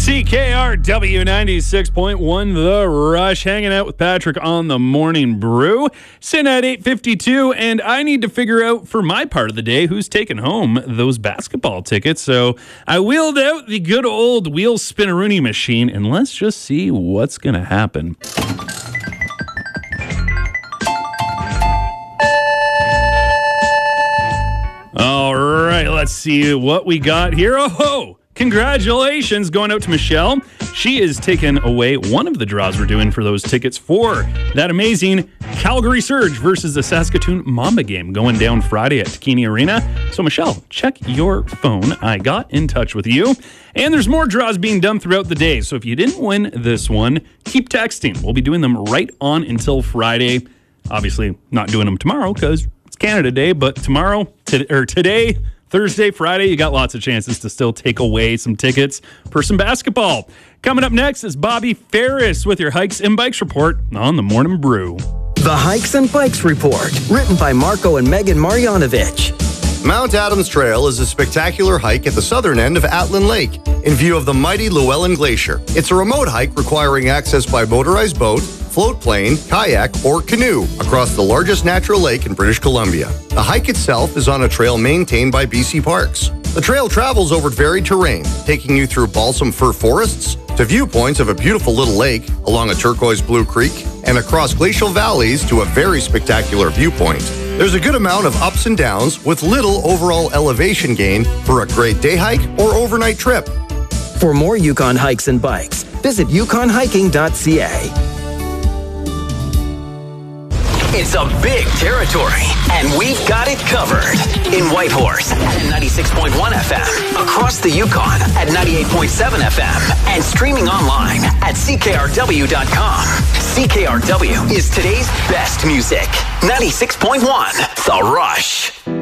CKRW 96.1 The Rush, hanging out with Patrick on the Morning Brew. Sitting at 8:52, and I need to figure out for my part of the day who's taking home those basketball tickets. So I wheeled out the good old wheel spinneroonie machine, and let's just see what's going to happen. All right, let's see what we got here. Oh, congratulations going out to Michelle. She is taking away one of the draws we're doing for those tickets for that amazing Calgary Surge versus the Saskatoon Mamba game going down Friday at Takini Arena. So, Michelle, check your phone. I got in touch with you. And there's more draws being done throughout the day. So if you didn't win this one, keep texting. We'll be doing them right on until Friday. Obviously, not doing them tomorrow because it's Canada Day, but tomorrow, today, Thursday, Friday, you got lots of chances to still take away some tickets for some basketball. Coming up next is Bobby Ferris with your Hikes and Bikes report on the Morning Brew. The Hikes and Bikes report, written by Marco and Megan Marjanovic. Mount Adams Trail is a spectacular hike at the southern end of Atlin Lake, in view of the mighty Llewellyn Glacier. It's a remote hike requiring access by motorized boat, float plane, kayak, or canoe across the largest natural lake in British Columbia. The hike itself is on a trail maintained by BC Parks. The trail travels over varied terrain, taking you through balsam fir forests, to viewpoints of a beautiful little lake along a turquoise blue creek, and across glacial valleys to a very spectacular viewpoint. There's a good amount of ups and downs with little overall elevation gain for a great day hike or overnight trip. For more Yukon Hikes and Bikes, visit yukonhiking.ca. It's a big territory, and we've got it covered. In Whitehorse at 96.1 FM, across the Yukon at 98.7 FM, and streaming online at CKRW.com. CKRW is today's best music. 96.1 The Rush.